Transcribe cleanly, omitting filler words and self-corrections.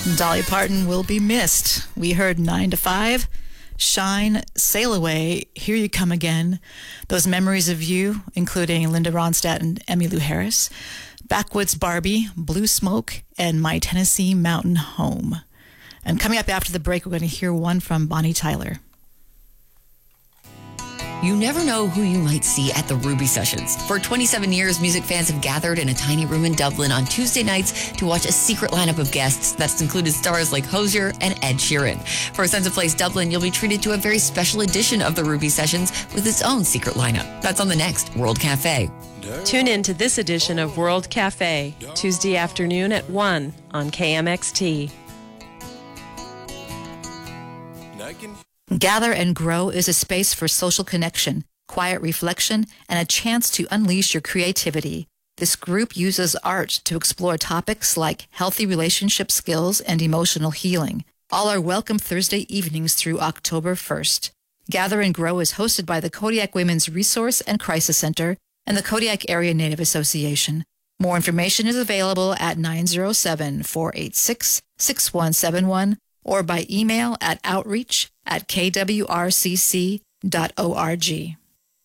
Dolly Parton will be missed. We heard 9 to 5, Shine, Sail Away, Here You Come Again, Those Memories of You, including Linda Ronstadt and Emmylou Harris, Backwoods Barbie, Blue Smoke, and My Tennessee Mountain Home. And coming up after the break, we're going to hear one from Bonnie Tyler. You never know who you might see at the Ruby Sessions. For 27 years, music fans have gathered in a tiny room in Dublin on Tuesday nights to watch a secret lineup of guests that's included stars like Hozier and Ed Sheeran. For a Sense of Place Dublin, you'll be treated to a very special edition of the Ruby Sessions with its own secret lineup. That's on the next World Cafe. Tune in to this edition of World Cafe, Tuesday afternoon at 1 on KMXT. Gather and Grow is a space for social connection, quiet reflection, and a chance to unleash your creativity. This group uses art to explore topics like healthy relationship skills and emotional healing. All are welcome Thursday evenings through October 1st. Gather and Grow is hosted by the Kodiak Women's Resource and Crisis Center and the Kodiak Area Native Association. More information is available at 907-486-6171 or by email at outreach@kwrcc.org.